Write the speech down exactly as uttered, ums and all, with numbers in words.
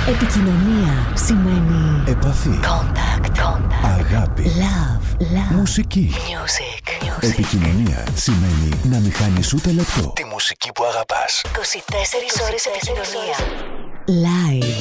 Επικοινωνία σημαίνει επαφή. Contact. Contact. Αγάπη. Love. Love. Μουσική. Music. Music. Επικοινωνία σημαίνει να μην χάνεις ούτε λεπτό. Τη μουσική που αγαπάς. είκοσι τέσσερις ώρες επικοινωνία. Live.